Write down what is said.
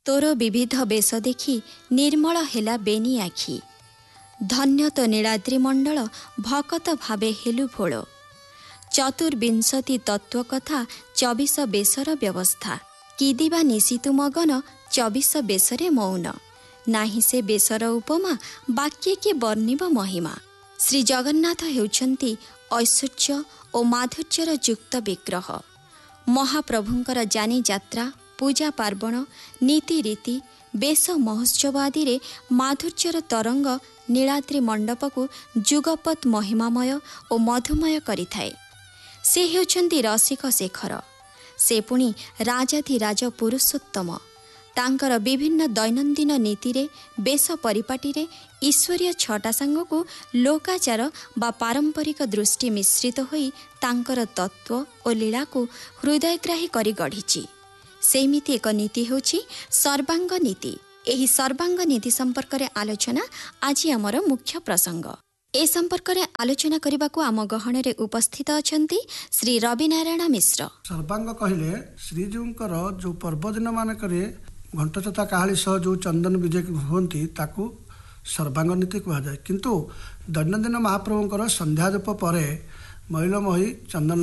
तोर विविध बेश देखि निर्मल हेला बेनी आखि। धन्य तो नीलाद्रि मंडल भकत भावे हेलु भोल। चतुर्विंशति तत्व कथा 24 बेशर व्यवस्था। किदिबा निशितु मगन 24 बेशरे मौन। नाही से बेशर उपमा वाक्य के वर्णिब महिमा। श्री जगन्नाथ हेउछन्ति ऐश्वर्य और माधुर्यर युक्त विग्रह। महाप्रभुंकर जानी यात्रा पूजा पार्वण नीति रीति बेश महोत्सव आदि रे माधुर्यर तरंग नीलाद्रि मंडप को जुगपत महिमामय और मधुमय करिथाए। से हेउछन्ति रसिक शेखर। से पुणी राजाधिराज पुरुषोत्तम। तांकर विभिन्न दैनन्दिन नीति रे बेश परिपाटी रे ईश्वरीय छटा सांग को लोकाचार बा पारंपरिक दृष्टि मिश्रित होई तांकर तत्व और लीला को हृदयग्राही करी गढ़िछि। सेमिति एक नीति होछि सर्वांग नीति। एही सर्वांग नीति संपर्क रे आलोचना आज आमर मुख्य प्रसंग। ए संपर्क रे आलोचना करबा को आम गहण रे उपस्थित अछंती श्री रवि नारायण मिश्र। सर्वांग कहिले श्रीजीउंकर जो पर्व दिन मानकरे घंटा चता काहाली सह जो चंदन विजय होती ताकू सर्वांग नीति कह जाए। किंतु दैनंदिन महाप्रभुंकर संध्या जप परे महिला मही चंदन